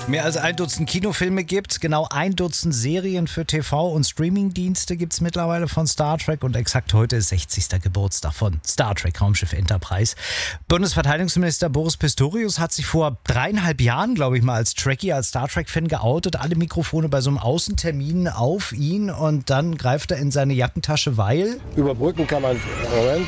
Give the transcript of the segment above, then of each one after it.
Mehr als 1 Dutzend Kinofilme gibt's, genau 1 Dutzend Serien für TV- und Streamingdienste gibt's mittlerweile von Star Trek und exakt heute ist 60. Geburtstag von Star Trek Raumschiff Enterprise. Bundesverteidigungsminister Boris Pistorius hat sich vor 3,5 Jahren, glaube ich mal, als Trekkie, als Star Trek-Fan geoutet. Alle Mikrofone bei so einem Außentermin auf ihn und dann greift er in seine Jackentasche, weil... Überbrücken kann man... Moment.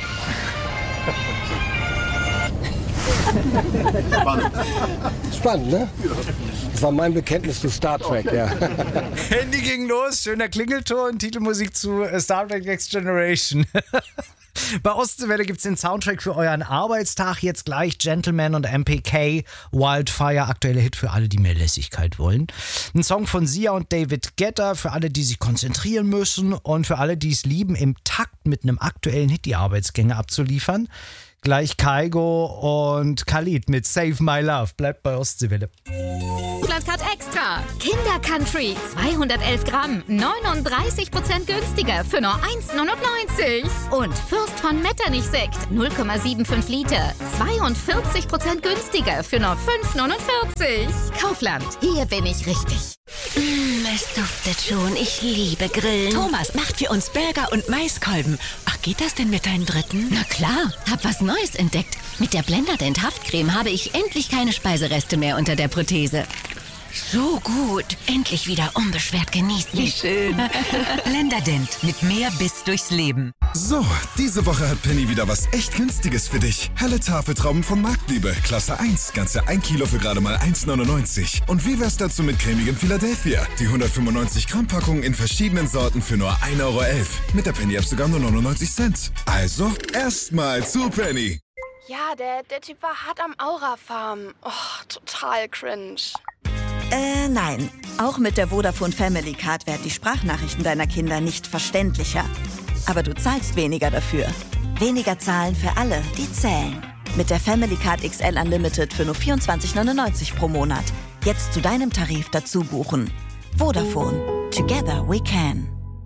Spannend, ne? Das war mein Bekenntnis zu Star Trek, ja. Handy ging los, schöner Klingelton, Titelmusik zu Star Trek Next Generation. Bei Ostseewelle gibt es den Soundtrack für euren Arbeitstag. Jetzt gleich Gentleman und MPK, Wildfire, aktuelle Hit für alle, die mehr Lässigkeit wollen. Ein Song von Sia und David Guetta für alle, die sich konzentrieren müssen und für alle, die es lieben, im Takt mit einem aktuellen Hit die Arbeitsgänge abzuliefern. Gleich Kygo und Khalid mit Save My Love. Bleibt bei Ostseewelle. Flatcard Extra. Kinder Country. 211 Gramm. 39% günstiger für nur 1,99. Und Fürst von Metternich Sekt. 0,75 Liter. 42% günstiger für nur 5,49. Kaufland. Hier bin ich richtig. Es duftet schon. Ich liebe Grillen. Thomas macht für uns Burger und Maiskolben. Ach, geht das denn mit deinen Dritten? Na klar, hab was Neues entdeckt. Mit der Blenderdent Haftcreme habe ich endlich keine Speisereste mehr unter der Prothese. So gut. Endlich wieder unbeschwert genießen. Wie schön. Blenderdent mit mehr Biss durchs Leben. So, diese Woche hat Penny wieder was echt Günstiges für dich. Helle Tafeltrauben von Marktliebe, Klasse 1, ganze 1 Kilo für gerade mal 1,99. Und wie wär's dazu mit cremigem Philadelphia? Die 195 Gramm Packung in verschiedenen Sorten für nur 1,11 Euro. Mit der Penny-App sogar nur 99 Cent. Also, erstmal zu Penny. Ja, der Typ war hart am Aura-Farm. Oh, total cringe. Nein. Auch mit der Vodafone Family Card werden die Sprachnachrichten deiner Kinder nicht verständlicher. Aber du zahlst weniger dafür. Weniger zahlen für alle, die zählen. Mit der Family Card XL Unlimited für nur 24,99 pro Monat. Jetzt zu deinem Tarif dazu buchen. Vodafone. Together we can.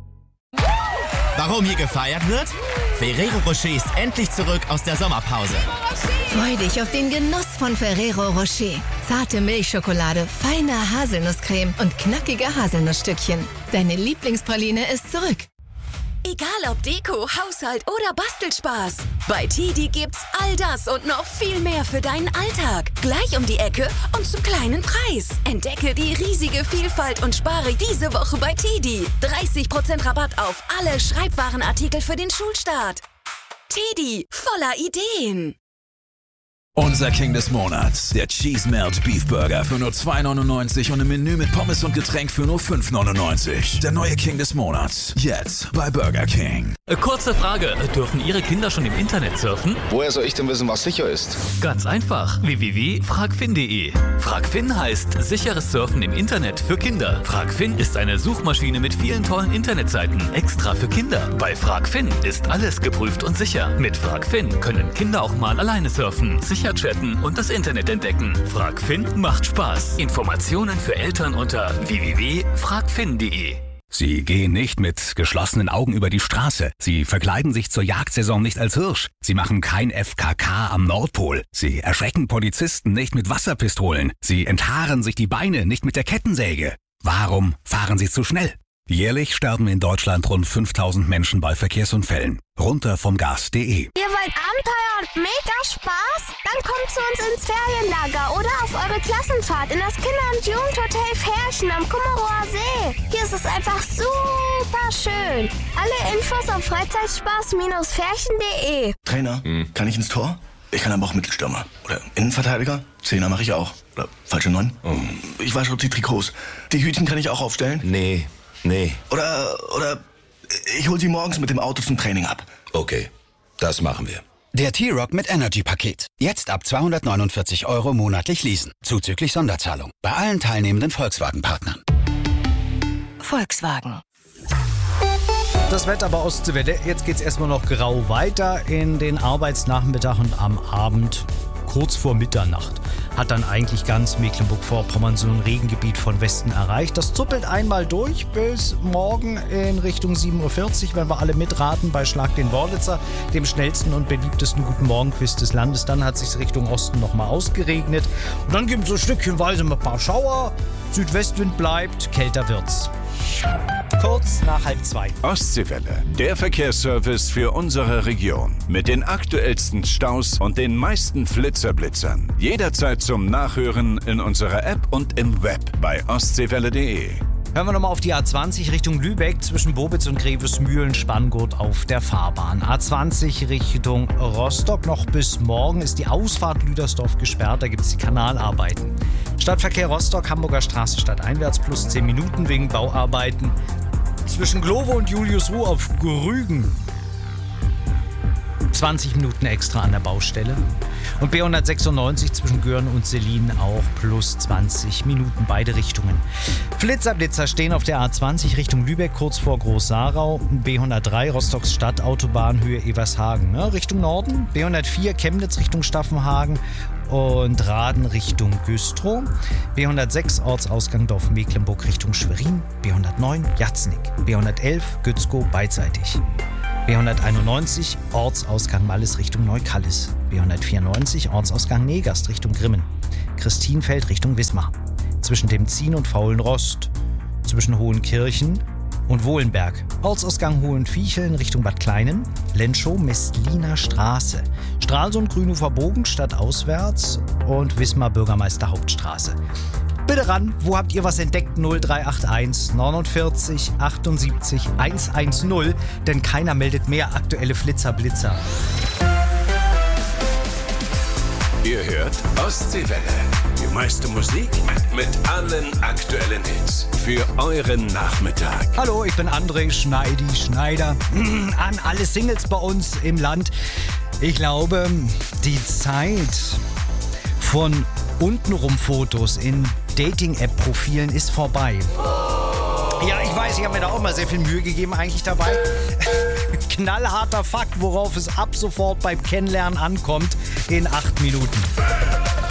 Warum hier gefeiert wird? Ferrero Rocher ist endlich zurück aus der Sommerpause. Freu dich auf den Genuss von Ferrero Rocher. Zarte Milchschokolade, feine Haselnusscreme und knackige Haselnussstückchen. Deine Lieblingspraline ist zurück. Egal ob Deko, Haushalt oder Bastelspaß. Bei TiDi gibt's all das und noch viel mehr für deinen Alltag. Gleich um die Ecke und zum kleinen Preis. Entdecke die riesige Vielfalt und spare diese Woche bei TiDi. 30% Rabatt auf alle Schreibwarenartikel für den Schulstart. TiDi, voller Ideen. Unser King des Monats, der Cheese Melt Beef Burger für nur 2,99 und ein Menü mit Pommes und Getränk für nur 5,99. Der neue King des Monats, jetzt bei Burger King. Kurze Frage, dürfen Ihre Kinder schon im Internet surfen? Woher soll ich denn wissen, was sicher ist? Ganz einfach, www.fragfin.de. Fragfin heißt sicheres Surfen im Internet für Kinder. Fragfin ist eine Suchmaschine mit vielen tollen Internetseiten, extra für Kinder. Bei Fragfin ist alles geprüft und sicher. Mit Fragfin können Kinder auch mal alleine surfen, sicher chatten und das Internet entdecken. Fragfin macht Spaß. Informationen für Eltern unter www.fragfin.de. Sie gehen nicht mit geschlossenen Augen über die Straße. Sie verkleiden sich zur Jagdsaison nicht als Hirsch. Sie machen kein FKK am Nordpol. Sie erschrecken Polizisten nicht mit Wasserpistolen. Sie enthaaren sich die Beine nicht mit der Kettensäge. Warum fahren Sie zu schnell? Jährlich sterben in Deutschland rund 5000 Menschen bei Verkehrsunfällen. Runter vom Gas.de. Ihr wollt Abenteuer und mega Spaß? Dann kommt zu uns ins Ferienlager oder auf eure Klassenfahrt in das Kinder- und Jugendhotel Ferchen am Kummerower See. Hier ist es einfach super schön. Alle Infos auf Freizeitspaß-ferchen.de. Trainer, kann ich ins Tor? Ich kann aber auch Mittelstürmer. Oder Innenverteidiger? Zehner mache ich auch. Oder falsche 9? Ich wasche auch die Trikots. Die Hütchen kann ich auch aufstellen? Nee. Oder ich hol sie morgens mit dem Auto zum Training ab. Okay, das machen wir. Der T-Rock mit Energy-Paket. Jetzt ab 249 € monatlich leasen. Zuzüglich Sonderzahlung. Bei allen teilnehmenden Volkswagen-Partnern. Volkswagen. Das Wetter bei Ostseewelle. Jetzt geht's erstmal noch grau weiter in den Arbeitsnachmittag und am Abend kurz vor Mitternacht. Hat dann eigentlich ganz Mecklenburg-Vorpommern so ein Regengebiet von Westen erreicht. Das zuppelt einmal durch bis morgen in Richtung 7.40 Uhr, wenn wir alle mitraten bei Schlag den Wörlitzer, dem schnellsten und beliebtesten Guten Morgen-Quiz des Landes. Dann hat es sich Richtung Osten nochmal ausgeregnet. Und dann gibt es so stückchenweise ein paar Schauer. Südwestwind bleibt, kälter wird's. Kurz nach 1:30. Ostseewelle, der Verkehrsservice für unsere Region. Mit den aktuellsten Staus und den meisten Flitzerblitzern. Jederzeit zum Nachhören in unserer App und im Web bei ostseewelle.de. Hören wir nochmal auf die A20 Richtung Lübeck, zwischen Bobitz und Grevesmühlen, Spanngurt auf der Fahrbahn. A20 Richtung Rostock, noch bis morgen ist die Ausfahrt Lüdersdorf gesperrt, da gibt es die Kanalarbeiten. Stadtverkehr Rostock, Hamburger Straße stadteinwärts, plus 10 Minuten wegen Bauarbeiten. Zwischen Glovo und Juliusruh auf Rügen 20 Minuten extra an der Baustelle. Und B196 zwischen Göhren und Selin auch plus 20 Minuten, beide Richtungen. Flitzerblitzer stehen auf der A20 Richtung Lübeck, kurz vor Groß-Sarau. B103 Rostocks Stadtautobahn Höhe Evershagen, ne, Richtung Norden. B104 Chemnitz Richtung Staffenhagen und Raden Richtung Güstrow. B106 Ortsausgang Dorf Mecklenburg Richtung Schwerin. B109 Jatznik. B111 Gützkow beidseitig. B191 Ortsausgang Malles Richtung Neukallis. B194 Ortsausgang Negast Richtung Grimmen. Christienfeld Richtung Wismar. Zwischen dem Zien und Faulenrost. Zwischen Hohenkirchen und Wohlenberg. Ortsausgang Hohenviecheln Richtung Bad Kleinen. Lenschow Mestliner Straße. Stralsund Grünhofer Bogen stadtauswärts und Wismar Bürgermeister Hauptstraße. Bitte ran, wo habt ihr was entdeckt? 0381 49 78 110, denn keiner meldet mehr aktuelle Flitzerblitzer. Ihr hört Ostseewelle. Die meiste Musik mit allen aktuellen Hits. Für euren Nachmittag. Hallo, ich bin André Schneider. An alle Singles bei uns im Land. Ich glaube, die Zeit von untenrum Fotos in Dating-App-Profilen ist vorbei. Ja, ich weiß, ich habe mir da auch mal sehr viel Mühe gegeben eigentlich dabei. Knallharter Fakt, worauf es ab sofort beim Kennenlernen ankommt in 8 Minuten.